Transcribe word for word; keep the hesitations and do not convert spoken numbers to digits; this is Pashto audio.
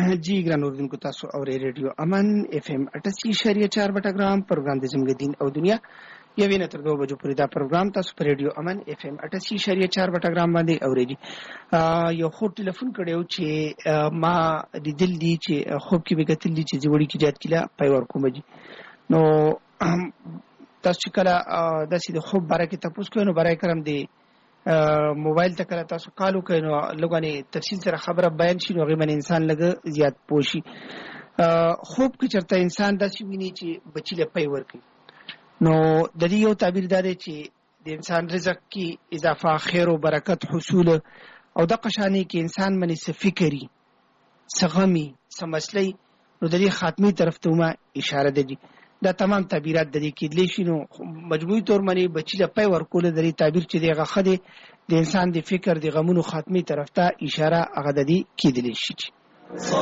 जी ګران اوردونکو تاسو اورئ ریډیو امن اف ام اٹھاسی اشاریه چار بټګرام پروګرام د زموږ دین او دنیا یوې نه تر دوه بجو پورې دا پروګرام تاسو په ریډیو امن اف ام اٹھاسی اشاریه چار بټګرام باندې اورئ. یو خو ټلیفون کړو چې ما د دل دی چې خوب کې وګتل دي چې جوړی کې جات کله پای ور کوم دي نو تاسو کله د سې د خوب باره کې تاسو کوو نو برای کرم دی موبایل ته کله تاسو کالو کوي نو لګونه تفصیل سره خبره بیان شي نو غیمن انسان لګ زیات پوشي. خوب کې چرته انسان داسې ویني چې بچی له پي ورکي نو د دې یو تعبیر دا دی چې د انسان رزق کې اضافه خیر او برکت حصول او د قشانی کې انسان منی فکری سغمی سمسلی نو د دې خاتمي طرف ته ما اشاره ده. دا تمام تعبیرات د دې کې دلی شي نو مجموعي تور منی بچی له پي ورکول د دې تعبیر چې دغه خده د انسان د فکر د غمونو خاتمي طرف ته اشاره هغه د دې کې دلی شي.